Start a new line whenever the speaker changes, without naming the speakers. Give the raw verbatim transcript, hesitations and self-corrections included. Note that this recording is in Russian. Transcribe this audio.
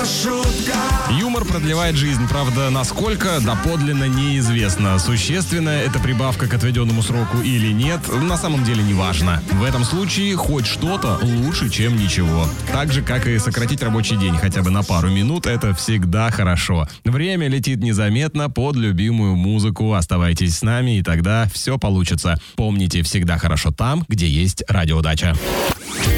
шутка.
Юмор продлевает жизнь, правда, насколько, доподлинно неизвестно. Существенная эта прибавка к отведенному сроку или нет, на самом деле не важно. В этом случае хоть что-то лучше, чем ничего. Так же, как и сократить рабочий день хотя бы на пару минут, это всегда хорошо. Время летит незаметно под любимую музыку. Оставайтесь с нами, и тогда все получится. Помните, всегда хорошо там, где есть радиоудача.